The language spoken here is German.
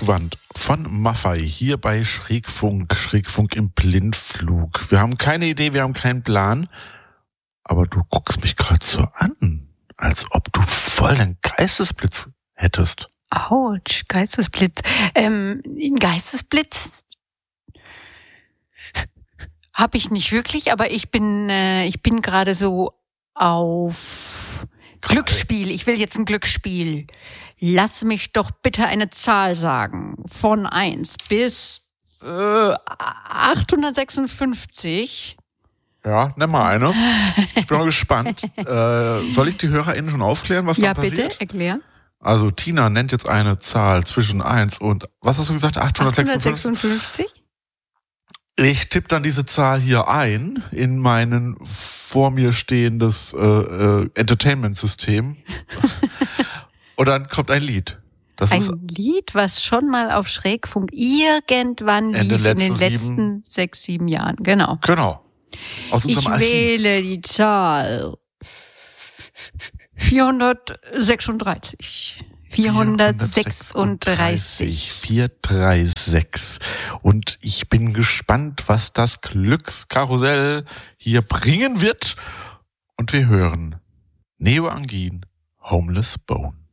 Rückwand von Maffei hier bei Schrägfunk im Blindflug. Wir haben keine Idee, wir haben keinen Plan, aber du guckst mich gerade so an, als ob du voll den Geistesblitz hättest. Autsch, Geistesblitz. Ein Geistesblitz habe ich nicht wirklich, aber ich bin gerade so auf Glücksspiel. Ich will jetzt ein Glücksspiel. Lass mich doch bitte eine Zahl sagen. Von 1 bis 856. Ja, nimm mal eine. Ich bin mal gespannt. Soll ich die HörerInnen schon aufklären, was da passiert? Ja, bitte, erklär. Also Tina nennt jetzt eine Zahl zwischen 1 und, was hast du gesagt, 856? Ich tippe dann diese Zahl hier ein in mein vor mir stehendes Entertainment-System. Und dann kommt ein Lied. Das ist ein Lied, was schon mal auf Schrägfunk irgendwann lief in den letzten 6, 7 Jahren. Genau. Genau. Aus unserem Archiv. Wähle die Zahl 436. 436. Und ich bin gespannt, was das Glückskarussell hier bringen wird. Und wir hören Neo Angin, Homeless Bone.